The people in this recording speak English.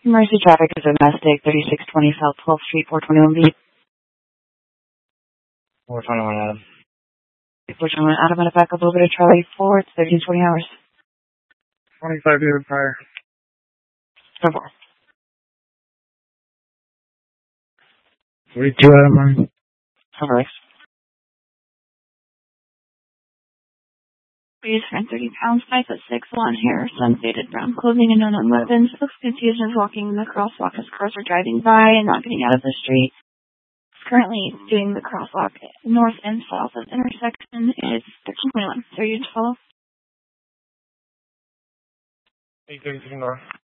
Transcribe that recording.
Emergency traffic is domestic, 3620 South 12th Street, 421B. 421 Adam. 421 Adam, and a backup over to Charlie 4, it's 1320 hours. 25 David Pryor. 4. 42 Adam Ryan. 4. Please friend 30 pounds, 5'6", blonde hair, sun-faded brown clothing, and unknown weapons. Looks confused and is walking in the crosswalk as cars are driving by and not getting out of the street. Currently doing the crosswalk north and south of intersection is 1321. So you just follow? 836 north.